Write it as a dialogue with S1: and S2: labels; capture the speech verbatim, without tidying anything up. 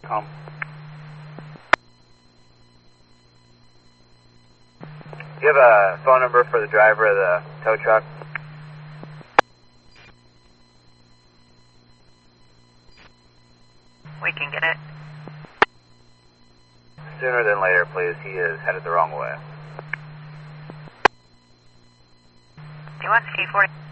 S1: Home. Do you have a phone number for the driver of the tow truck?
S2: We can get it.
S1: Sooner than later, please. He is headed the wrong way.
S2: Do you want C forty?